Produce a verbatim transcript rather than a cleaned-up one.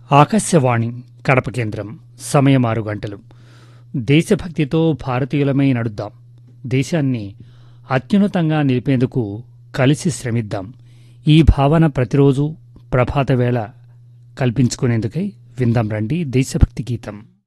ఆకాశవాణి కడప కేంద్రం. సమయం ఆరు గంటలు. దేశభక్తితో భారతీయులమై నడుద్దాం. దేశాన్ని అత్యున్నతంగా నిలిపేందుకు కలిసి శ్రమిద్దాం. ఈ భావన ప్రతిరోజు ప్రభాత వేళ కల్పించుకునేందుకై విందాం రండి దేశభక్తి గీతం.